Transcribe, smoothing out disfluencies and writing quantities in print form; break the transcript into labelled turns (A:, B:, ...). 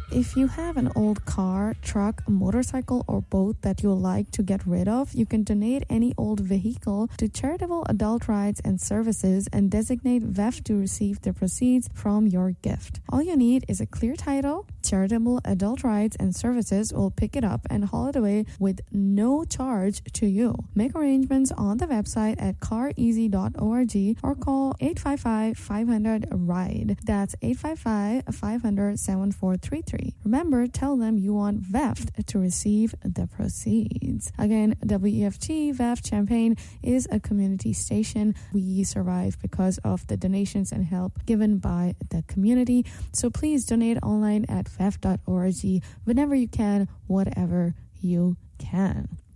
A: If you have an old car, truck, motorcycle, or boat that you'd like to get rid of, you can donate any old vehicle to Charitable Adult Rides and Services and designate VEF to receive the proceeds from your gift. All you need is a clear title. Charitable Adult Rides and Services will pick it up and haul it away with no charge to you. Make arrangements on the website at careasy.org or call 855-500-RIDE. That's 855-500-7433. Remember, tell them you want VEF to receive the proceeds. Again, WEFT VEF Champaign is a community station. We survive because of the donations and help given by the community. So please donate online at vef.org whenever you can, whatever you can.